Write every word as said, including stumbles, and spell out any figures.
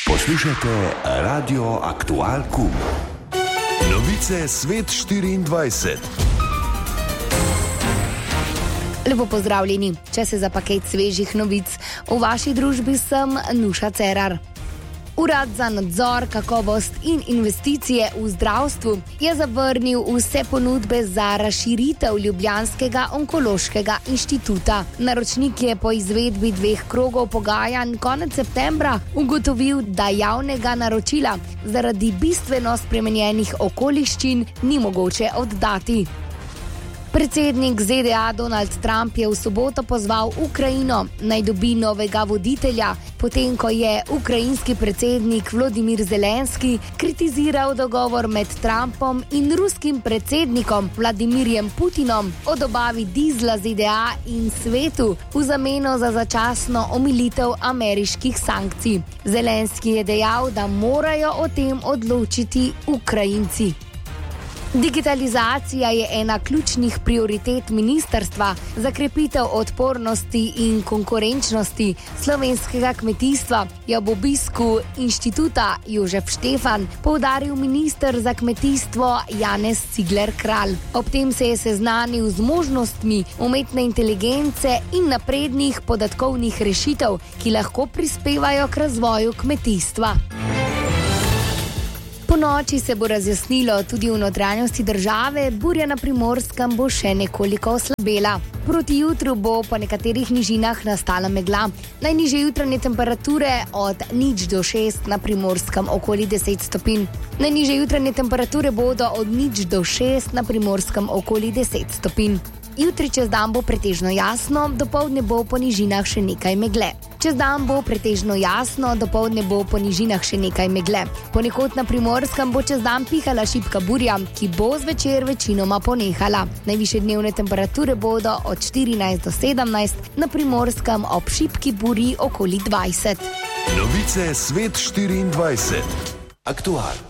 Poslušajte Radio Aktual Kum. Novice Svet štiriindvajset. Lepo pozdravljeni, če se za paket svežih novic. V vaši družbi sem Nuša Cerar. Urad za nadzor, kakovost in investicije v zdravstvu je zavrnil vse ponudbe za razširitev ljubljanskega onkološkega inštituta. Naročnik je po izvedbi dveh krogov pogajanj konec septembra ugotovil, da javnega naročila zaradi bistveno spremenjenih okoliščin ni mogoče oddati. Predsednik Z D A Donald Trump je v soboto pozval Ukrajino naj dobi novega voditelja, potem ko je ukrajinski predsednik Volodymyr Zelenski kritiziral dogovor med Trumpom in ruskim predsednikom Vladimirjem Putinom o dobavi dizla Z D A in svetu v zameno za začasno omilitev ameriških sankcij. Zelenski je dejal, da morajo o tem odločiti Ukrajinci. Digitalizacija je ena ključnih prioritet ministrstva za krepitev odpornosti in konkurenčnosti slovenskega kmetijstva, je ob obisku inštituta Jožef Štefan poudaril minister za kmetijstvo Janez Cigler Kralj. Ob tem se je seznanil z možnostmi umetne inteligence in naprednih podatkovnih rešitev, ki lahko prispevajo k razvoju kmetijstva. Po noči se bo razjasnilo tudi v notranjosti države, burja na Primorskem bo še nekoliko oslabela. Proti jutru bo po nekaterih nižinah nastala megla. Najnižje jutranje temperature od nič do šest, na Primorskem okoli deset stopinj. Najnižje jutranje temperature bodo od nič do šest, na Primorskem okoli deset stopinj. Jutri čez dan bo pretežno jasno, dopoldne bo po nižinah še nekaj megle. Čez dan bo pretežno jasno, dopoldne bo po nižinah še nekaj megle. Ponekod na Primorskem bo čez dan pihala šibka burja, ki bo zvečer večinoma ponehala. Najvišje dnevne temperature bodo od štirinajst do sedemnajst, na Primorskem ob šibki burji okoli dvajset. Novice Svet štiriindvajset. Aktual.